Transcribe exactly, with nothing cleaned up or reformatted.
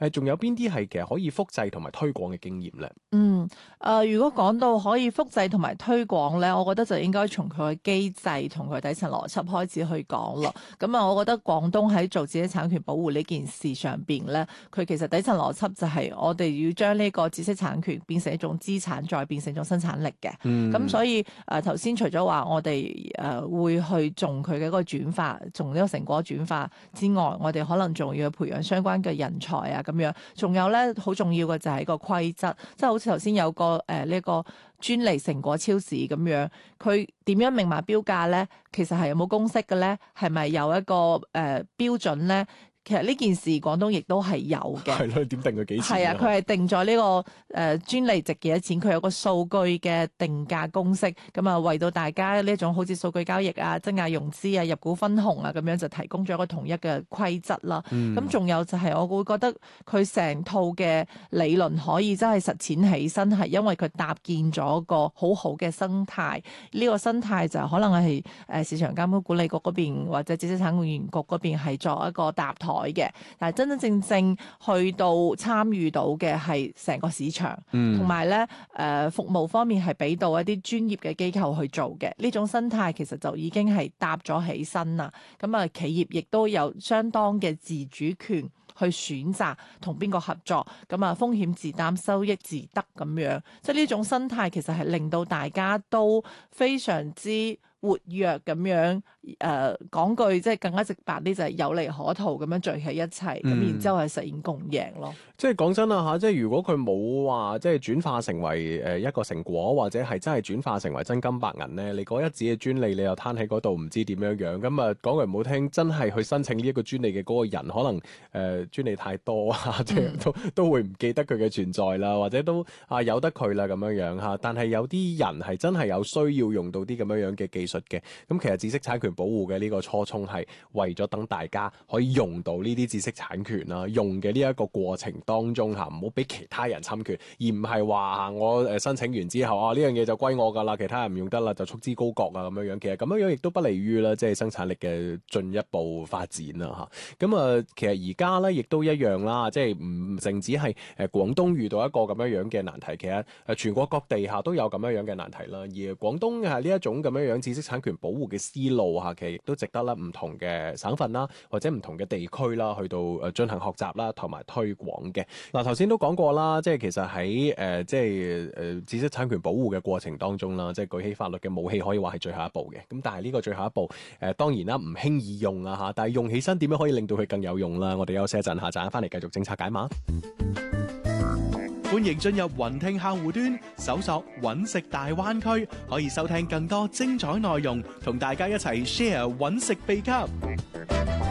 誒，仲有邊啲係其實可以複製同埋推廣嘅經驗咧？ 嗯，誒、呃，如果講到可以複製同埋推廣咧，我覺得就應該從佢嘅機制同佢底層邏輯開始去講咯。咁啊，我覺得廣東喺做知識產權保護呢件事上邊咧，佢其實底層邏輯就係我哋要將呢個知識產權變成一種資產，再變成一種生產力嘅。咁、 嗯、 所以誒頭先除咗話我哋誒、呃、會去重佢嘅一個轉化，重呢個成果轉化之外，我哋可能仲要去培養相關嘅人才啊咁樣。仲有咧好重要嘅就係個規則，即係好似頭先有個誒呢、呃這個專利成果超市咁樣，佢點樣明碼標價咧？其實係有冇公式嘅咧？係咪有一個誒、呃、標準咧？其實呢件事廣東亦都係有嘅， 係咯，點定佢幾錢？ 係啊，佢係定咗呢、這個誒、呃、專利值幾多錢，佢有個數據嘅定價公式，咁啊為到大家呢一種好似數據交易啊、增額融資啊、入股分紅啊咁樣就提供咗一個統一嘅規則啦。咁仲、嗯、有就係我會覺得佢成套嘅理論可以真係實踐起身，係因為佢搭建咗個好好嘅生態。呢、這個生態就可能係誒市場監督管理局嗰邊或者知識產權局嗰邊係作一個搭台嘅，但係真真正正去到參與到嘅係成個市場，同埋咧誒服務方面係俾到一啲專業嘅機構去做嘅呢種生態，其實就已經係搭咗起身啦。咁啊，企業亦都有相當嘅自主權去選擇同邊個合作，咁啊風險自擔，收益自得咁樣，即係呢種生態其實係令到大家都非常之活躍咁樣，誒、呃、講句即係更加直白啲，就係有利可圖咁樣聚喺一齊，咁、嗯、然之後係實現共贏咯。 即係講真啦嚇，即係如果佢冇話即係轉化成為誒一個成果，或者係真係轉化成為真金白銀咧，你嗰一紙嘅專利你又攤喺嗰度，唔知點樣樣。咁啊講句唔好聽，真係去申請呢一個專利嘅嗰個人，可能誒、呃、專利太多啊，即係都都會唔記得佢嘅存在啦，或者都啊由得佢啦咁樣樣嚇。但係有啲人係真係有需要用到啲咁樣樣嘅技術嘅。咁其實知識產權保護嘅呢個初衷係為咗等大家可以用到呢啲知識產權啦，用嘅呢一個過程當中嚇，唔好俾其他人侵權，而唔係話我誒申請完之後啊呢樣嘢就歸我㗎啦，其他人唔用得啦就束之高閣啊咁樣樣。其實咁樣樣亦都不利於啦，即係生產力嘅進一步發展啦嚇。咁啊，其實而家咧亦都一樣啦，即係唔淨止係誒廣東遇到一個咁樣樣嘅難題，其實誒全國各地下都有咁樣樣嘅難題啦。而廣東係呢一種咁樣樣知識產權保護嘅思路嚇，其實亦都值得啦唔同嘅省份啦，或者唔同嘅地區啦，去到誒進行學習啦，同埋推廣嘅。嗱，頭先都講過啦，即係其實喺誒、呃、即係誒、呃、知識產權保護嘅過程當中啦，即係舉起法律嘅武器，可以話係最後一步嘅。咁但係呢個最後一步誒、呃，當然啦，唔輕易用啊嚇，但係用起身點樣可以令到佢更有用啦？我哋休息一陣，下陣翻嚟繼續政策解碼。 歡迎進入雲聽客戶端，搜索揾食大灣區，可以收聽更多精彩內容，同大家一齊 share 揾食秘笈。